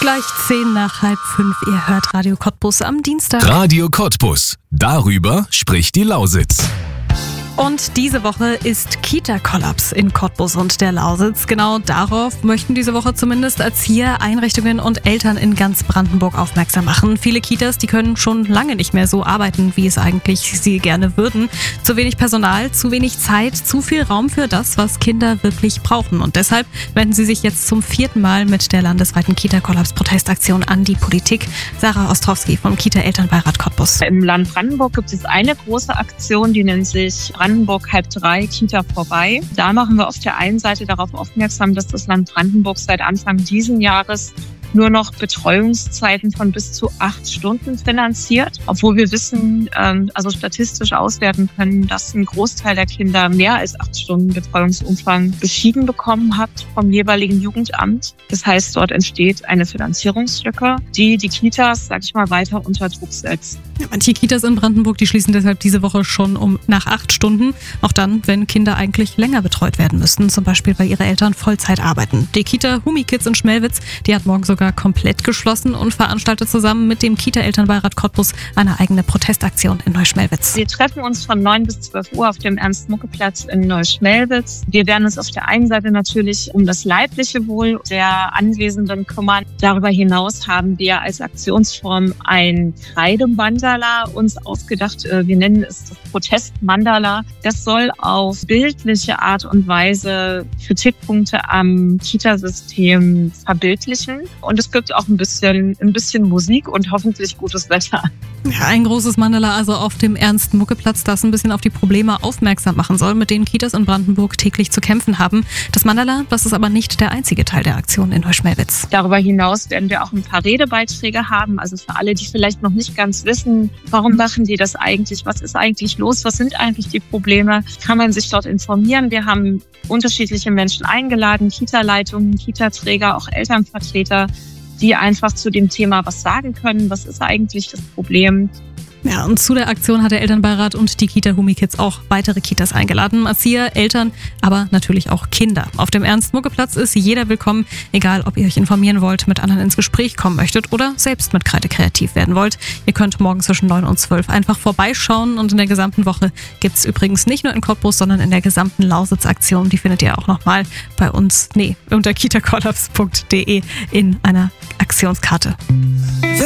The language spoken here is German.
Gleich 5:10. Ihr hört Radio Cottbus am Dienstag. Radio Cottbus. Darüber spricht die Lausitz. Und diese Woche ist Kita-Kollaps in Cottbus und der Lausitz. Genau darauf möchten diese Woche zumindest Erzieher, Einrichtungen und Eltern in ganz Brandenburg aufmerksam machen. Viele Kitas, die können schon lange nicht mehr so arbeiten, wie es eigentlich sie gerne würden. Zu wenig Personal, zu wenig Zeit, zu viel Raum für das, was Kinder wirklich brauchen. Und deshalb wenden sie sich jetzt zum 4. Mal mit der landesweiten Kita-Kollaps-Protestaktion an die Politik. Sarah Ostrowski vom Kita-Elternbeirat Cottbus. Im Land Brandenburg gibt es eine große Aktion, die nennt sich Brandenburg 2:30, Kita vorbei. Da machen wir auf der einen Seite darauf aufmerksam, dass das Land Brandenburg seit Anfang dieses Jahres nur noch Betreuungszeiten von bis zu 8 Stunden finanziert, obwohl wir wissen, also statistisch auswerten können, dass ein Großteil der Kinder mehr als 8 Stunden Betreuungsumfang beschieden bekommen hat vom jeweiligen Jugendamt. Das heißt, dort entsteht eine Finanzierungslücke, die Kitas, sag ich mal, weiter unter Druck setzt. Ja, manche Kitas in Brandenburg, die schließen deshalb diese Woche schon nach 8 Stunden. Auch dann, wenn Kinder eigentlich länger betreut werden müssten, zum Beispiel weil ihre Eltern Vollzeit arbeiten. Die Kita Humikids in Schmelwitz, die hat morgen sogar komplett geschlossen und veranstaltet zusammen mit dem Kita-Elternbeirat Cottbus eine eigene Protestaktion in Neuschmelwitz. Wir treffen uns von 9 bis 12 Uhr auf dem Ernst-Mucke-Platz in Neuschmelwitz. Wir werden uns auf der einen Seite natürlich um das leibliche Wohl der Anwesenden kümmern. Darüber hinaus haben wir als Aktionsform ein Kreidemandala uns ausgedacht. Wir nennen es das Protestmandala. Das soll auf bildliche Art und Weise Kritikpunkte am Kitasystem verbildlichen. Und es gibt auch ein bisschen Musik und hoffentlich gutes Wetter. Ja, ein großes Mandala also auf dem Ernst-Mucke-Platz, das ein bisschen auf die Probleme aufmerksam machen soll, mit denen Kitas in Brandenburg täglich zu kämpfen haben. Das Mandala, das ist aber nicht der einzige Teil der Aktion in Neuschmelwitz. Darüber hinaus werden wir auch ein paar Redebeiträge haben, also für alle, die vielleicht noch nicht ganz wissen, warum machen die das eigentlich, was ist eigentlich los, was sind eigentlich die Probleme, kann man sich dort informieren. Wir haben unterschiedliche Menschen eingeladen, Kita-Leitungen, Kita-Träger, auch Elternvertreter, die einfach zu dem Thema was sagen können, was ist eigentlich das Problem. Ja, und zu der Aktion hat der Elternbeirat und die Kita Humikids auch weitere Kitas eingeladen. Erzieher, Eltern, aber natürlich auch Kinder. Auf dem Ernst-Mucke-Platz ist jeder willkommen, egal ob ihr euch informieren wollt, mit anderen ins Gespräch kommen möchtet oder selbst mit Kreide kreativ werden wollt. Ihr könnt morgen zwischen 9 und 12 einfach vorbeischauen und in der gesamten Woche gibt es übrigens nicht nur in Cottbus, sondern in der gesamten Lausitz-Aktion. Die findet ihr auch nochmal bei uns, unter kitakollaps.de in einer Aktionskarte.